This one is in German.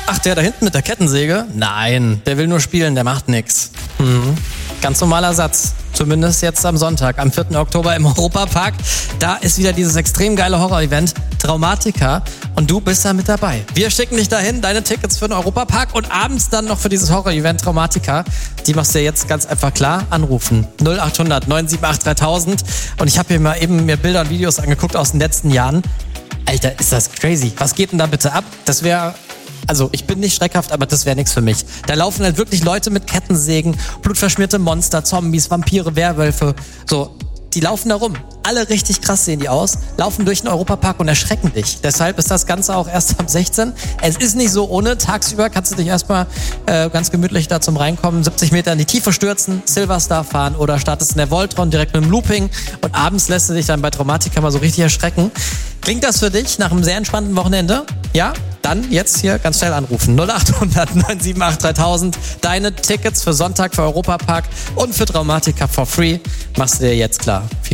Ach, der da hinten mit der Kettensäge? Nein, der will nur spielen, der macht nix. Ganz normaler Satz. Zumindest jetzt am Sonntag, am 4. Oktober im Europapark. Da ist wieder dieses extrem geile Horror-Event Traumatica und du bist da mit dabei. Wir schicken dich dahin, deine Tickets für den Europapark und abends dann noch für dieses Horror-Event Traumatica. Die machst du jetzt ganz einfach klar. Anrufen 0800 978 3000 und ich habe hier mal eben mir Bilder und Videos angeguckt aus den letzten Jahren. Alter, ist das crazy. Was geht denn da bitte ab? Das wäre... Also, ich bin nicht schreckhaft, aber das wäre nichts für mich. Da laufen halt wirklich Leute mit Kettensägen, blutverschmierte Monster, Zombies, Vampire, Werwölfe. So, die laufen da rum. Alle richtig krass sehen die aus, laufen durch den Europapark und erschrecken dich. Deshalb ist das Ganze auch erst ab 16. Es ist nicht so ohne. Tagsüber kannst du dich erstmal ganz gemütlich da zum Reinkommen 70 Meter in die Tiefe stürzen, Silverstar fahren oder startest in der Voltron direkt mit dem Looping und abends lässt du dich dann bei Traumatica mal so richtig erschrecken. Klingt das für dich nach einem sehr entspannten Wochenende? Ja? Dann jetzt hier ganz schnell anrufen. 0800 978 3000. Deine Tickets für Sonntag für Europapark und für Traumatica for free machst du dir jetzt klar. Viel